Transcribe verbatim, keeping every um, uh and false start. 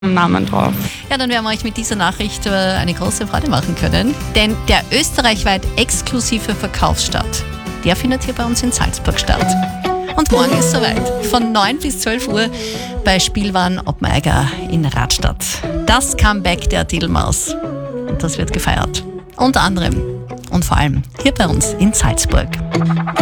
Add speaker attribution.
Speaker 1: Namen drauf.
Speaker 2: Ja, dann werden wir euch mit dieser Nachricht äh, eine große Freude machen können. Denn der österreichweit exklusive Verkaufsstart, der findet hier bei uns in Salzburg statt. Und morgen ist soweit. Von neun bis zwölf Uhr bei Spielwaren Oppmeiger in Radstadt. Das Comeback der Titelmaus. Und das wird gefeiert. Unter anderem und vor allem hier bei uns in Salzburg.